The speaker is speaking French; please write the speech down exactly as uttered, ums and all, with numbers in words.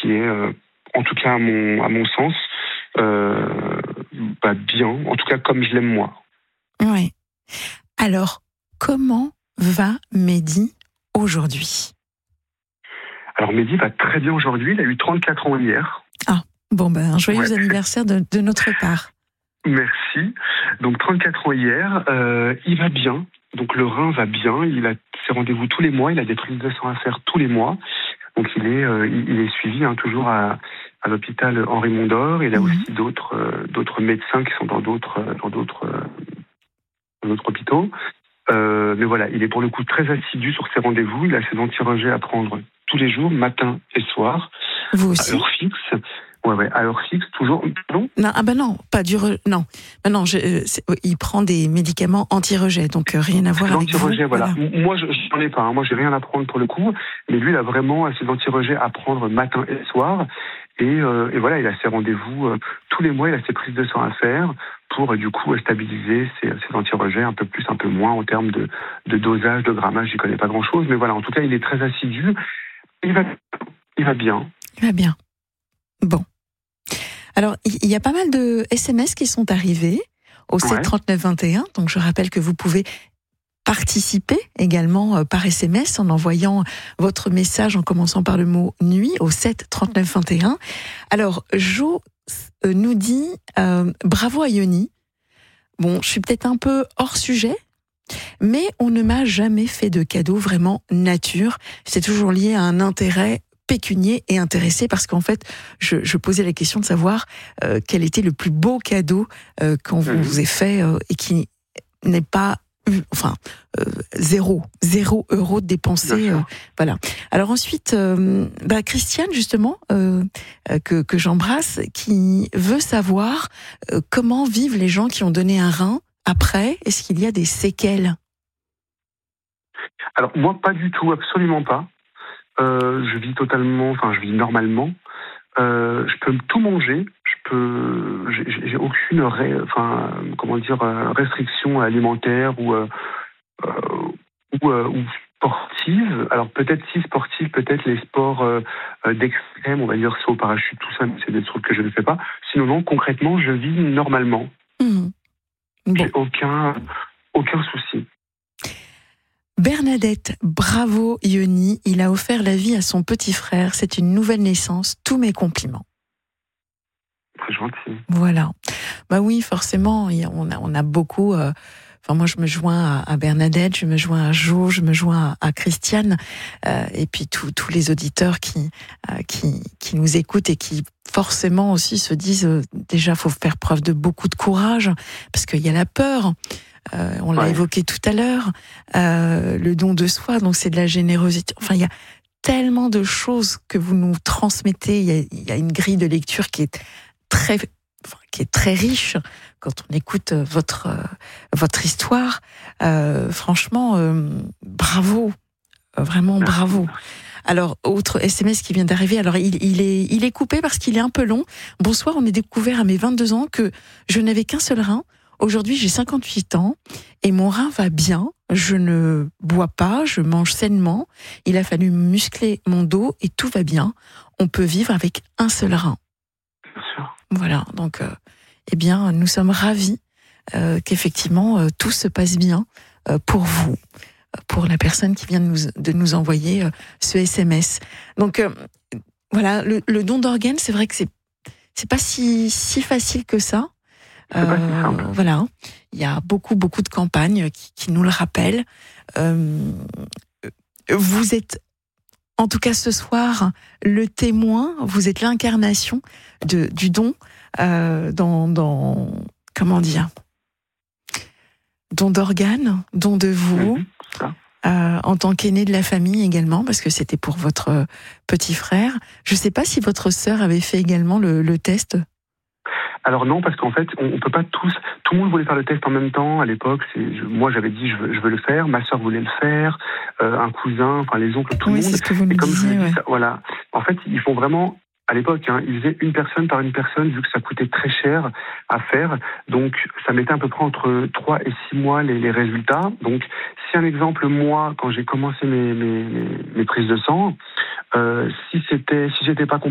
qui est, euh, en tout cas à mon, à mon sens, euh, bah, bien, en tout cas comme je l'aime moi. Oui. Alors, comment va Mehdi aujourd'hui ? Alors Mehdi va très bien aujourd'hui, il a eu trente-quatre ans hier. Ah, bon ben, joyeux ouais. anniversaire de, de notre part. Merci. Donc trente-quatre ans hier, euh, il va bien. Donc le rein va bien, il a ses rendez-vous tous les mois, il a des prises de sang à faire tous les mois. Donc il est, euh, il est suivi hein, toujours à, à l'hôpital Henri Mondor. Il a mmh. aussi d'autres, euh, d'autres médecins qui sont dans d'autres, dans d'autres, euh, dans d'autres hôpitaux. Euh, mais voilà, il est pour le coup très assidu sur ses rendez-vous. Il a ses anti-rejets à prendre tous les jours, matin et soir. Vous aussi ? À heure fixe. Ouais, ouais, à heure fixe, toujours. Non, non ah ben non, pas du re... non, ben non, je, euh, il prend des médicaments anti-rejet, donc euh, rien à voir avec vous. Anti-rejet, voilà. voilà. Moi, je n'en ai pas. Hein. Moi, j'ai rien à prendre pour le coup, mais lui, il a vraiment ses anti-rejets à prendre matin et soir. Et, euh, et voilà, il a ses rendez-vous euh, tous les mois. Il a ses prises de sang à faire pour euh, du coup stabiliser ses, ses anti-rejets un peu plus, un peu moins en termes de, de dosage, de grammage. J'y connais pas grand-chose, mais voilà. En tout cas, il est très assidu. Il va, il va bien. Il va bien. Bon. Alors, il y a pas mal de S M S qui sont arrivés au sept trente-neuf vingt et un. Donc, je rappelle que vous pouvez participer également par S M S en envoyant votre message en commençant par le mot nuit au sept trente-neuf vingt et un. Alors, Jo nous dit euh, bravo à Yoni. Bon, je suis peut-être un peu hors sujet, mais on ne m'a jamais fait de cadeau vraiment nature. C'est toujours lié à un intérêt pécunier et intéressé, parce qu'en fait, je, je posais la question de savoir euh, quel était le plus beau cadeau euh, qu'on mmh. vous ait fait euh, et qui n'est pas eu, enfin, euh, zéro, zéro euro de dépensé. Euh, voilà. Alors ensuite, euh, bah, Christiane, justement, euh, euh, que, que j'embrasse, qui veut savoir euh, comment vivent les gens qui ont donné un rein après. Est-ce qu'il y a des séquelles ? Alors moi, pas du tout, absolument pas. Euh, je vis totalement, enfin je vis normalement. Euh, je peux tout manger. Je peux, j'ai, j'ai aucune, ré, enfin comment dire, restriction alimentaire ou euh, ou, euh, ou sportive. Alors peut-être si sportive, peut-être les sports euh, d'extrême, on va dire saut au parachute, tout ça, mais c'est des trucs que je ne fais pas. Sinon non, concrètement, je vis normalement. Mmh. Bon. J'ai aucun aucun souci. Bernadette, bravo Yoni, il a offert la vie à son petit frère, c'est une nouvelle naissance, tous mes compliments. Très gentil. Voilà. Bah oui, forcément, on a, on a beaucoup... Euh, enfin, moi, je me joins à, à Bernadette, je me joins à Jo, je me joins à, à Christiane, euh, et puis tous les auditeurs qui, euh, qui, qui nous écoutent et qui forcément aussi se disent, euh, déjà, il faut faire preuve de beaucoup de courage, parce qu'il y a la peur. Euh, on l'a ouais. évoqué tout à l'heure, euh, le don de soi, donc c'est de la générosité. Enfin, il y a tellement de choses que vous nous transmettez. Il y a, il y a une grille de lecture qui est très, enfin, qui est très riche quand on écoute votre euh, votre histoire. Euh, franchement, euh, bravo, vraiment bravo. Alors, autre S M S qui vient d'arriver. Alors, il, il est il est coupé parce qu'il est un peu long. Bonsoir, on a découvert à mes vingt-deux ans que je n'avais qu'un seul rein. Aujourd'hui, j'ai cinquante-huit ans et mon rein va bien. Je ne bois pas, je mange sainement. Il a fallu muscler mon dos et tout va bien. On peut vivre avec un seul rein. Bien sûr. Voilà, donc, euh, eh bien, nous sommes ravis euh, qu'effectivement euh, tout se passe bien euh, pour vous, pour la personne qui vient de nous, de nous envoyer euh, ce S M S. Donc, euh, voilà, le, le don d'organes, c'est vrai que c'est c'est pas si si facile que ça. Euh, voilà, il y a beaucoup beaucoup de campagnes qui, qui nous le rappellent. Euh, vous êtes, en tout cas ce soir, le témoin. Vous êtes l'incarnation de du don euh, dans dans comment dire, don d'organes, don de vous. Mmh, euh, en tant qu'aîné de la famille également, parce que c'était pour votre petit frère. Je ne sais pas si votre sœur avait fait également le, le test. Alors non, parce qu'en fait, on, on peut pas tous. Tout le monde voulait faire le test en même temps à l'époque. C'est, je, moi, j'avais dit, je veux, je veux le faire. Ma sœur voulait le faire. Euh, un cousin, enfin les oncles, tout oui, le monde. C'est ce que vous me Et comme disiez, je ouais. dis, ça, voilà. En fait, ils font vraiment. À l'époque, hein, ils faisaient une personne par une personne, vu que ça coûtait très cher à faire. Donc, ça mettait à peu près entre trois et six mois les, les résultats. Donc, si un exemple, moi, quand j'ai commencé mes, mes, mes, mes prises de sang, euh, si c'était, si j'étais pas